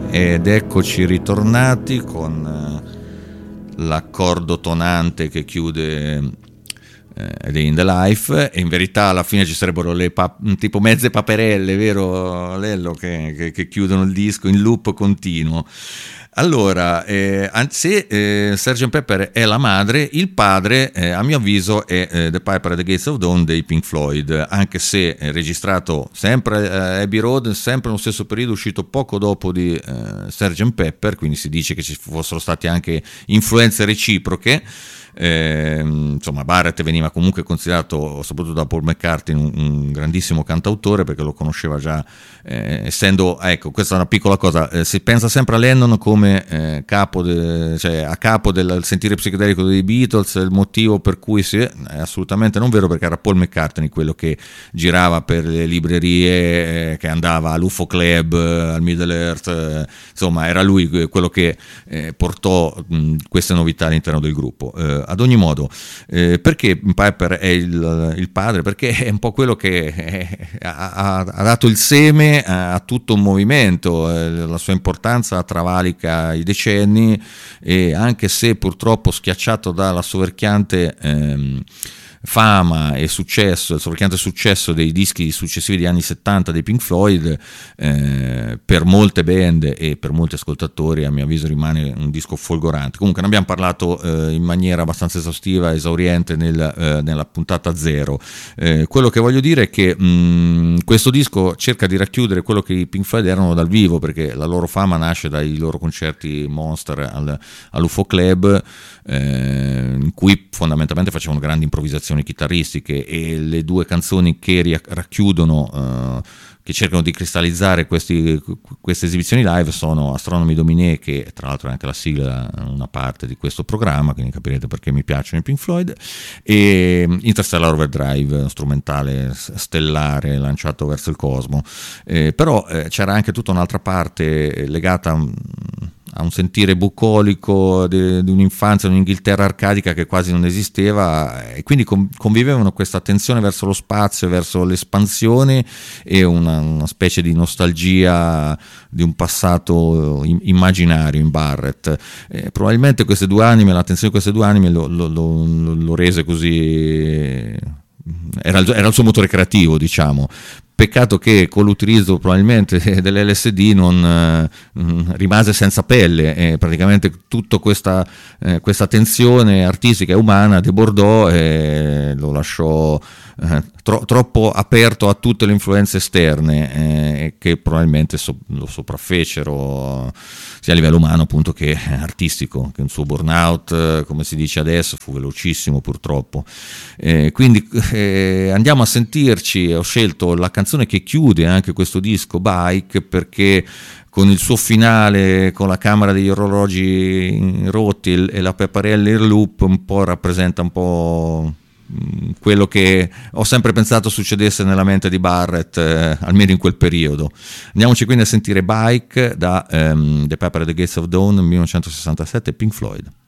Ed eccoci ritornati con l'accordo tonante che chiude Day in the Life, e in verità alla fine ci sarebbero le tipo mezze paperelle, vero Lello, che chiudono il disco in loop continuo. Allora, se Sgt. Pepper è la madre, il padre a mio avviso è The Piper at the Gates of Dawn dei Pink Floyd, anche se è registrato sempre Abbey Road, sempre nello stesso periodo, uscito poco dopo di Sgt. Pepper, quindi si dice che ci fossero state anche influenze reciproche. Insomma, Barrett veniva comunque considerato, soprattutto da Paul McCartney, un grandissimo cantautore, perché lo conosceva già, essendo, ecco, questa è una piccola cosa, si pensa sempre a Lennon come a capo del sentire psichedelico dei Beatles, il motivo per cui è assolutamente non vero, perché era Paul McCartney quello che girava per le librerie, che andava all'UFO Club, al Middle Earth, insomma era lui quello che portò queste novità all'interno del gruppo. Ad ogni modo, perché Piper è il padre? Perché è un po' quello che ha dato il seme a tutto un movimento, la sua importanza travalica i decenni, e anche se purtroppo schiacciato dalla soverchiante fama e successo, il soverchiante successo dei dischi successivi degli anni 70 dei Pink Floyd, per molte band e per molti ascoltatori a mio avviso rimane un disco folgorante. Comunque ne abbiamo parlato in maniera abbastanza esaustiva, esauriente nella puntata 0. Quello che voglio dire è che questo disco cerca di racchiudere quello che i Pink Floyd erano dal vivo, perché la loro fama nasce dai loro concerti Monster all'UFO Club, in cui fondamentalmente facevano grandi improvvisazioni chitarristiche, e le due canzoni che racchiudono, che cercano di cristallizzare queste esibizioni live sono Astronomy Domine, che tra l'altro è anche la sigla, una parte di questo programma, quindi capirete perché mi piacciono i Pink Floyd, e Interstellar Overdrive, strumentale stellare lanciato verso il cosmo. Però c'era anche tutta un'altra parte legata a un sentire bucolico di un'infanzia, un'Inghilterra arcadica che quasi non esisteva, e quindi convivevano questa attenzione verso lo spazio, verso l'espansione, e una specie di nostalgia di un passato immaginario in Barrett. Probabilmente queste due anime, l'attenzione di queste due anime lo rese così, era il suo motore creativo, diciamo. Peccato che con l'utilizzo probabilmente dell'LSD non rimase senza pelle, praticamente tutta questa tensione artistica e umana debordò e lo lasciò troppo aperto a tutte le influenze esterne, che probabilmente lo sopraffecero sia a livello umano appunto che artistico, che un suo burnout, come si dice adesso, fu velocissimo purtroppo. Quindi andiamo a sentirci. Ho scelto la canzone che chiude anche questo disco, Bike, perché con il suo finale, con la camera degli orologi rotti e la pepparella in loop, un po' rappresenta un po' quello che ho sempre pensato succedesse nella mente di Barrett, almeno in quel periodo. Andiamoci quindi a sentire Bike da The Piper at the Gates of Dawn 1967, Pink Floyd.